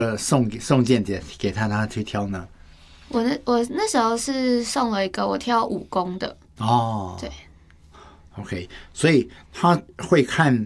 送件给他，让他去挑呢？ 我那时候是送了一个我跳武功的。 哦， 对 ，OK， 所以他会看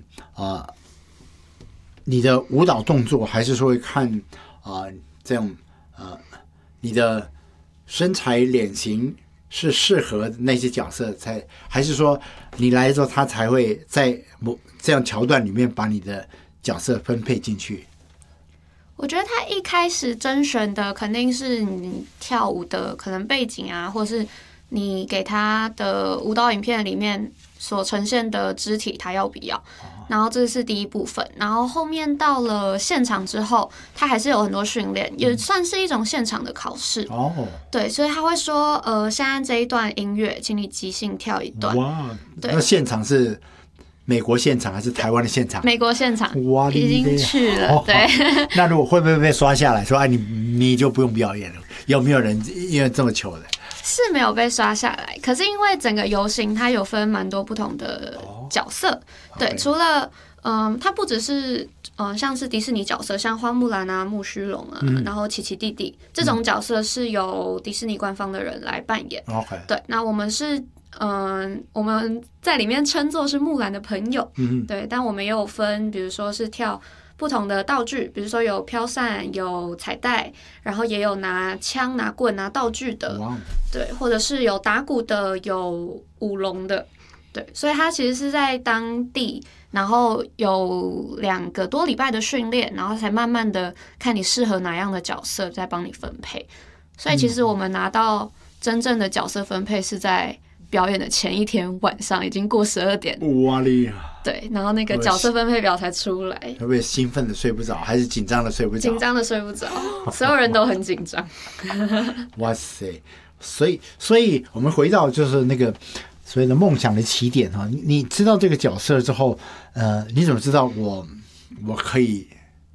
你的舞蹈动作，还是说会看这样你的身材脸型是适合那些角色才，还是说你来的时候他才会在这样桥段里面把你的角色分配进去？ 我觉得他一开始甄选的肯定是你跳舞的可能背景啊，或是你给他的舞蹈影片里面所呈现的肢体他要不要，然后这是第一部分，然后后面到了现场之后，他还是有很多训练，也算是一种现场的考试。对，所以他会说现在这一段音乐请你即兴跳一段。 哇， 对， 那现场是美国现场还是台湾的现场？ 美国现场， 哇， 已经去了。对， 那如果会不会被刷下来说你就不用表演了？有没有人因为这么糗的？ 是没有被刷下来，可是因为整个游行它有分蛮多不同的角色，对，除了它不只是像是迪士尼角色，像花木兰啊、木须龙啊，然后奇奇弟弟这种角色是由迪士尼官方的人来扮演。对，那我们是我们在里面称作是木兰的朋友，对，但我们也有分，比如说是跳不同的道具，比如说有飘扇、有彩带，然后也有拿枪、拿棍、拿道具的，对，或者是有打鼓的、有舞龙的，对，所以他其实是在当地，然后有2个多礼拜的训练，然后才慢慢的看你适合哪样的角色，再帮你分配。所以其实我们拿到真正的角色分配是在表演的前一天晚上，已经过12点。 哇哩！ 对，然后那个角色分配表才出来。 会不会兴奋的睡不着，还是紧张的睡不着？ 紧张的睡不着，所有人都很紧张。 哇塞！所以我们回到就是那个所谓的梦想的起点哈。你知道这个角色之后，你怎么知道我可以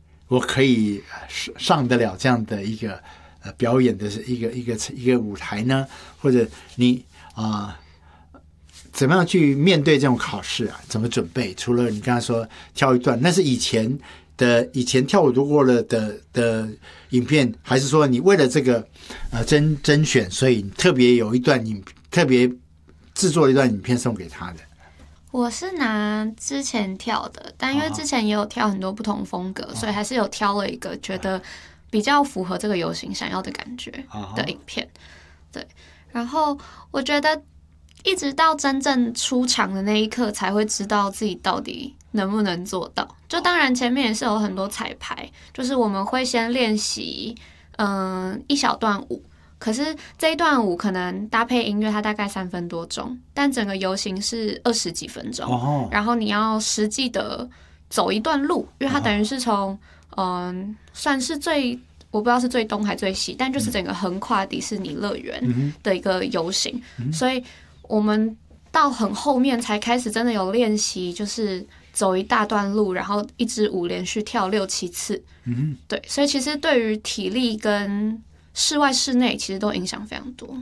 上得了这样的一个表演的一个舞台呢？或者你怎么样去面对这种考试啊？怎么准备？除了你刚才说跳一段，那是以前跳舞读过了的影片，还是说你为了这个甄选，所以特别有一段特别制作了一段影片送给他的？ 我是拿之前跳的，但因为之前也有跳很多不同风格，所以还是有挑了一个觉得比较符合这个游行想要的感觉的影片。对，然后我觉得一直到真正出场的那一刻，才会知道自己到底能不能做到。就当然前面也是有很多彩排，就是我们会先练习一小段舞，可是这一段舞可能搭配音乐它大概3分多钟，但整个游行是20几分钟，然后你要实际的走一段路，因为它等于是从算是我不知道是最东还最西，但就是整个横跨迪士尼乐园的一个游行，所以我们到很后面才开始真的有练习，就是走一大段路，然后一支舞连续跳6、7次。对，所以其实对于体力跟室外室内其实都影响非常多。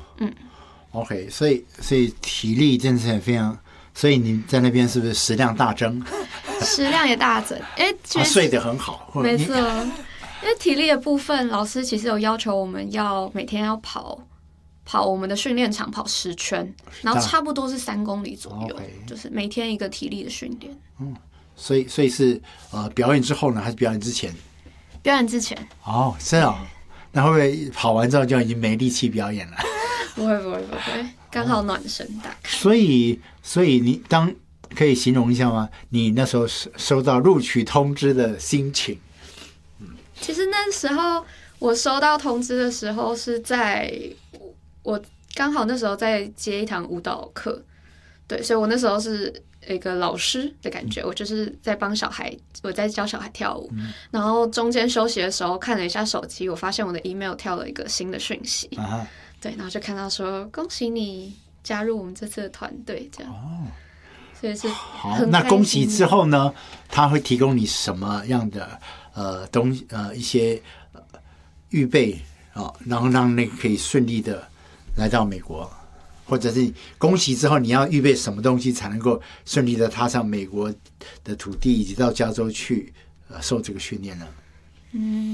OK， 所以体力真的是非常，所以你在那边是不是食量大增？ 食量也大增， 睡得很好。 没错，因为体力的部分，老师其实有要求我们每天要跑我们的训练场跑10圈，然后差不多是3公里左右，就是每天一个体力的训练。 所以是表演之后呢，还是表演之前？ 表演之前。 是啊。那会不会跑完之后就已经没力气表演了？ 不会，刚好暖身大概。 所以你可以形容一下吗？你那时候收到录取通知的心情？ 其实那时候我收到通知的时候是在我刚好那时候在接一堂舞蹈课，对，所以我那时候是一个老师的感觉，我就是在帮小孩，我在教小孩跳舞，然后中间休息的时候看了一下手机，我发现我的 email 跳了一个新的讯息，对，然后就看到说恭喜你加入我们这次的团队，这样，所以是好。那恭喜之后呢，他会提供你什么样的东西一些预备然后让那个可以顺利的来到美国？或者是恭喜之后你要预备什么东西才能够顺利的踏上美国的土地，以及到加州去受这个训练呢？